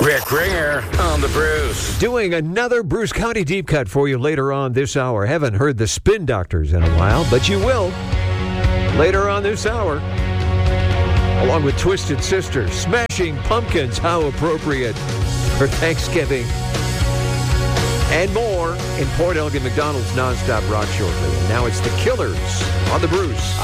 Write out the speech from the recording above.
Rick Ringer on the Bruce. Doing another Bruce County deep cut for you later on this hour. Haven't heard the Spin Doctors in a while, but you will later on this hour. Along with Twisted Sister, Smashing Pumpkins, how appropriate for Thanksgiving. And more in Port Elgin McDonald's Nonstop Rock shortly. And now it's the Killers on the Bruce.